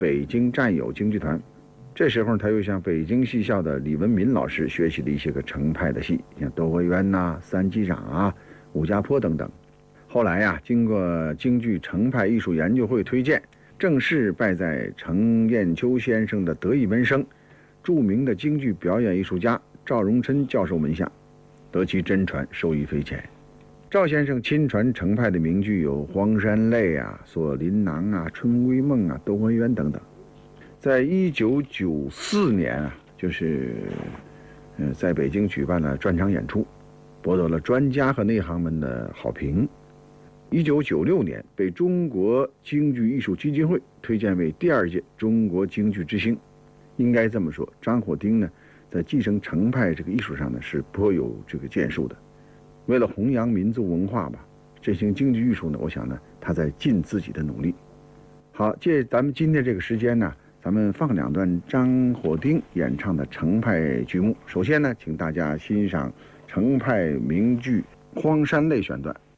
北京战友京剧团。这时候他又向北京戏校的李文民老师学习了一些个程派的戏，像窦娥冤呐、三击掌啊、武家坡等等。后来呀，经过京剧程派艺术研究会推荐，正式拜在程砚秋先生的得意门生、著名的京剧表演艺术家赵荣琛教授门下，得其真传，受益匪浅。赵先生亲传程派的名剧有《荒山泪》啊、《锁麟囊》啊、《春闺梦》啊、《窦娥冤》等等。在1994年啊，就是在北京举办了专场演出，博得了专家和内行们的好评。1996年被中国京剧艺术基金会推荐为第2届中国京剧之星。应该这么说，张火丁呢，在继承程派这个艺术上呢，是颇有这个建树的。为了弘扬民族文化吧，这些京剧艺术呢，我想呢，他在尽自己的努力。好，借咱们今天这个时间呢，咱们放2段张火丁演唱的程派剧目。首先呢，请大家欣赏程派名剧《荒山泪》选段。